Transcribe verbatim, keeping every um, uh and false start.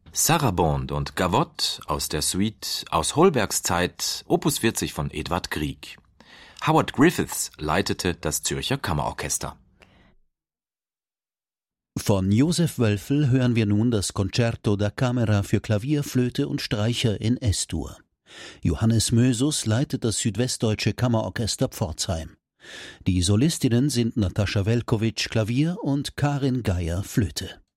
Sarabande und Gavotte aus der Suite Aus Holbergs Zeit, Opus vierzig von Edvard Grieg. Howard Griffiths leitete das Zürcher Kammerorchester. Von Josef Wölfel hören wir nun das Concerto da Camera für Klavier, Flöte und Streicher in Es-Dur. Johannes Mösus leitet das Südwestdeutsche Kammerorchester Pforzheim. Die Solistinnen sind Natascha Velkovic Klavier und Karin Geier Flöte.